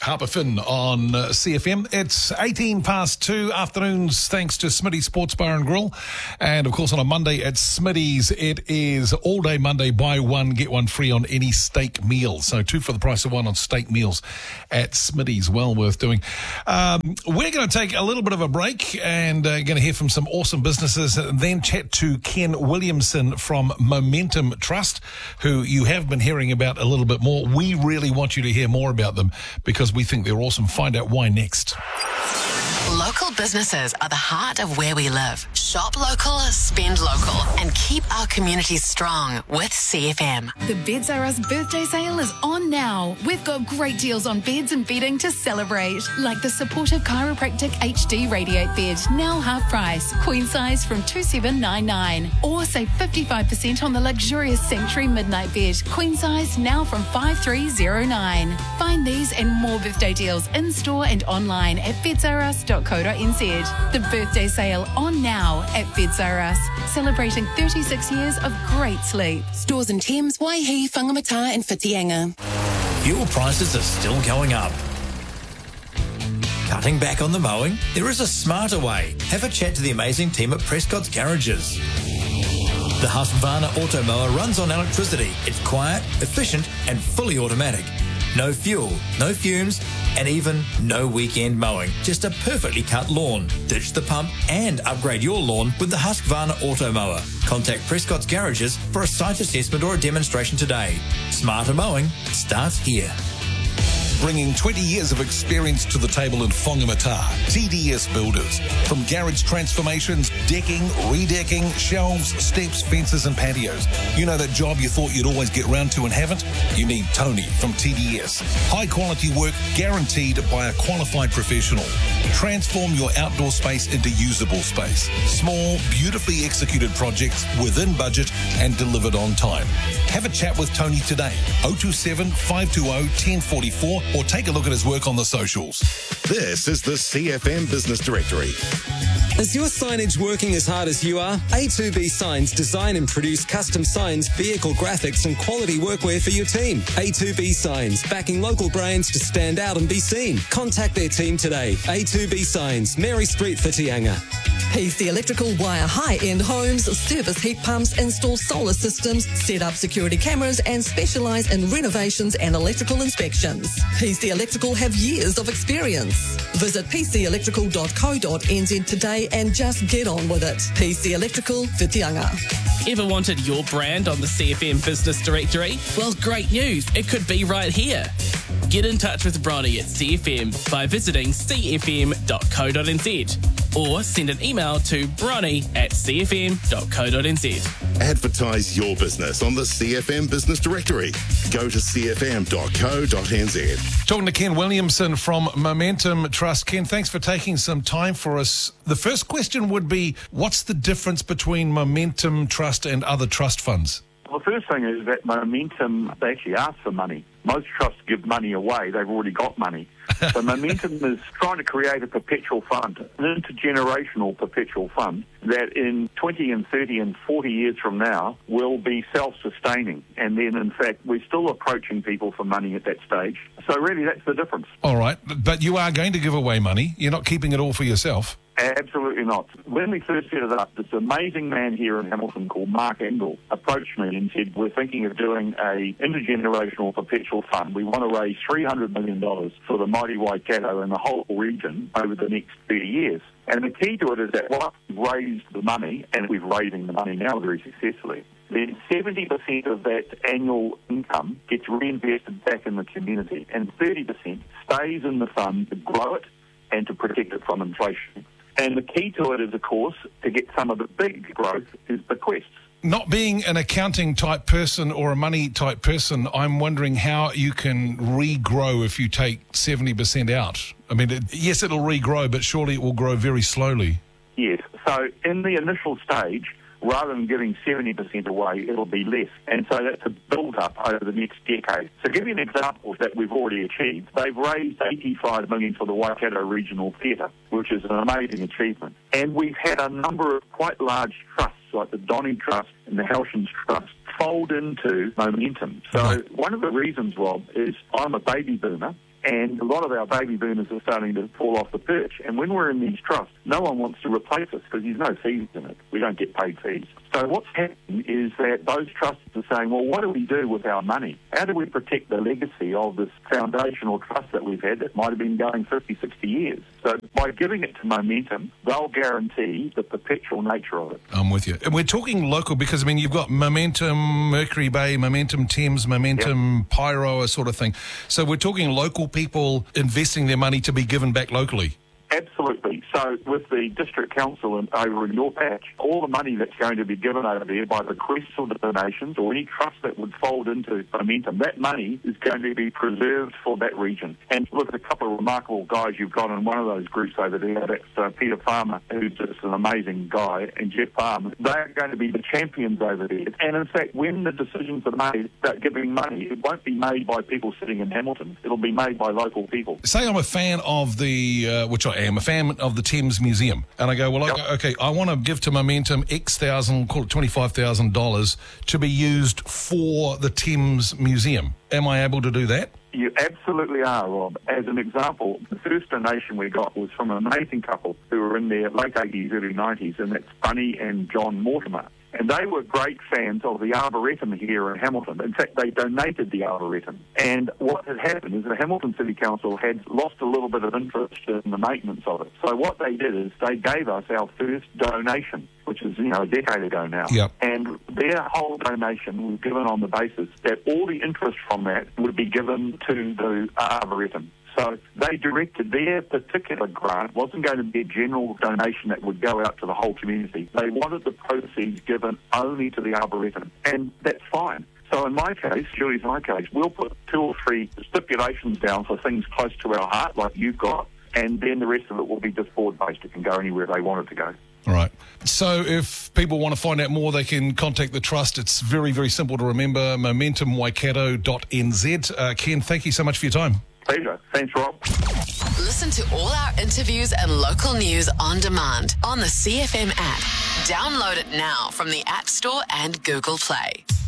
Harper Finn on CFM. It's 18 past 2 afternoons, thanks to Smitty's Sports Bar and Grill. And, of course, on a Monday at Smitty's, it is all day Monday, buy one, get one free on any steak meal. So 2 for the price of 1 on steak meals at Smitty's. Well worth doing. We're going to take a little bit of a break and going to hear from some awesome businesses and then chat to Ken Williamson from Momentum Trust, who you have been hearing about a little bit more. We really want you to hear more about them because we think they're awesome. Find out why next. Local businesses are the heart of where we live. Shop local, spend local, and keep our communities strong with CFM. The Beds R Us birthday sale is on now. We've got great deals on beds and bedding to celebrate, like the supportive chiropractic HD Radiate bed, now half price, queen size from $2,799. Or save 55% on the luxurious Sanctuary Midnight bed, queen size now from $5,309. Find these and more birthday deals in store and online at bedsrus.co.nz. The birthday sale on now at Beds R Us, celebrating 36 years of great sleep. Stores in Thames, Waihi, Whangamata and Whitianga. Fuel prices are still going up. Cutting back on the mowing? There is a smarter way. Have a chat to the amazing team at Prescott's Garages. The Husqvarna Auto Mower runs on electricity. It's quiet, efficient and fully automatic. No fuel, no fumes, and even no weekend mowing. Just a perfectly cut lawn. Ditch the pump and upgrade your lawn with the Husqvarna Auto Mower. Contact Prescott's Garages for a site assessment or a demonstration today. Smarter mowing starts here. Bringing 20 years of experience to the table in Whangamata, TDS Builders. From garage transformations, decking, redecking, shelves, steps, fences and patios. You know that job you thought you'd always get round to and haven't? You need Tony from TDS. High quality work guaranteed by a qualified professional. Transform your outdoor space into usable space. Small, beautifully executed projects within budget and delivered on time. Have a chat with Tony today. 027 520 1044 or take a look at his work on the socials. This is the CFM Business Directory. Is your signage working as hard as you are? A2B Signs design and produce custom signs, vehicle graphics and quality workwear for your team. A2B Signs, backing local brands to stand out and be seen. Contact their team today. A2B Signs, Mary Street, Whitianga. PC Electrical wire high-end homes, service heat pumps, install solar systems, set up security cameras and specialise in renovations and electrical inspections. PC Electrical have years of experience. Visit pcelectrical.co.nz today and just get on with it. PC Electrical, Whitianga. Ever wanted your brand on the CFM Business Directory? Well, great news. It could be right here. Get in touch with Bronny at CFM by visiting cfm.co.nz or send an email to bronny@cfm.co.nz. Advertise your business on the CFM Business Directory. Go to cfm.co.nz. Talking to Ken Williamson from Momentum Trust. Ken, thanks for taking some time for us. The first question would be, what's the difference between Momentum Trust and other trust funds? Well, the first thing is that Momentum, they actually ask for money. Most trusts give money away. They've already got money. So Momentum is trying to create a perpetual fund, an intergenerational perpetual fund that in 20 and 30 and 40 years from now will be self-sustaining. And then, in fact, we're still approaching people for money at that stage. So really, that's the difference. All right. But you are going to give away money. You're not keeping it all for yourself. Absolutely not. When we first set it up, this amazing man here in Hamilton called Mark Engel approached me and said, we're thinking of doing a intergenerational perpetual fund. We want to raise $300 million for the mighty Waikato and the whole region over the next 30 years. And the key to it is that once we've raised the money, and we're raising the money now very successfully, then 70% of that annual income gets reinvested back in the community, and 30% stays in the fund to grow it and to protect it from inflation. And the key to it is, of course, to get some of the big growth is bequests. Not being an accounting type person or a money type person, I'm wondering how you can regrow if you take 70% out. I mean, yes, it'll regrow, but surely it will grow very slowly. Yes. So in the initial stage, rather than giving 70% away, it'll be less. And so that's a build-up over the next decade. So to give you an example that we've already achieved, they've raised $85 million for the Waikato Regional Theatre, which is an amazing achievement. And we've had a number of quite large trusts, like the Donny Trust and the Helsons Trust, fold into Momentum. So one of the reasons, Rob, is I'm a baby boomer, and a lot of our baby boomers are starting to fall off the perch. And when we're in these trusts, no one wants to replace us because there's no fees in it. We don't get paid fees. So what's happening is that those trusts are saying, well, what do we do with our money? How do we protect the legacy of this foundational trust that we've had that might have been going 50, 60 years? So by giving it to Momentum, they'll guarantee the perpetual nature of it. I'm with you. And we're talking local because, I mean, you've got Momentum Mercury Bay, Momentum Thames, Momentum Pyro, sort of thing. So we're talking local people investing their money to be given back locally. Absolutely. So with the district council over in your patch, all the money that's going to be given over there by bequests or donations or any trust that would fold into Momentum, that money is going to be preserved for that region. And look at a couple of remarkable guys you've got in one of those groups over there. That's Peter Farmer, who's just an amazing guy, and Jeff Farmer. They're going to be the champions over there. And in fact, when the decisions are made about giving money, it won't be made by people sitting in Hamilton. It'll be made by local people. Say I'm a fan of the, which I am, a fan of the Thames Museum, and I go, well, okay, I want to give to Momentum X thousand, call it $25,000 to be used for the Thames Museum. Am I able to do that? You absolutely are, Rob. As an example, the first donation we got was from an amazing couple who were in their late 80s, early 90s, and that's Bunny and John Mortimer. And they were great fans of the Arboretum here in Hamilton. In fact, they donated the Arboretum. And what had happened is the Hamilton City Council had lost a little bit of interest in the maintenance of it. So what they did is they gave us our first donation, which is, a decade ago now. Yep. And their whole donation was given on the basis that all the interest from that would be given to the Arboretum. So they directed their particular grant wasn't going to be a general donation that would go out to the whole community. They wanted the proceeds given only to the Arboretum, and that's fine. So in my case, Julie's my case, we'll put 2 or 3 stipulations down for things close to our heart, like you've got, and then the rest of it will be just board-based. It can go anywhere they want it to go. All right. So if people want to find out more, they can contact the Trust. It's very, very simple to remember, momentumwaikato.nz. Ken, thank you so much for your time. Pleasure. Thanks, Rob. Listen to all our interviews and local news on demand on the CFM app. Download it now from the App Store and Google Play.